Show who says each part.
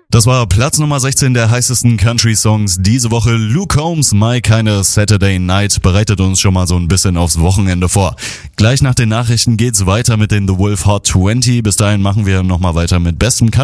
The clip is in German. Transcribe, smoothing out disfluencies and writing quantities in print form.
Speaker 1: Das war Platz Nummer 16 der heißesten Country-Songs diese Woche. Luke Combs, My Kinda Saturday Night, bereitet uns schon mal so ein bisschen aufs Wochenende vor. Gleich nach den Nachrichten geht's weiter mit den The Wolf Hot 20. Bis dahin machen wir nochmal weiter mit bestem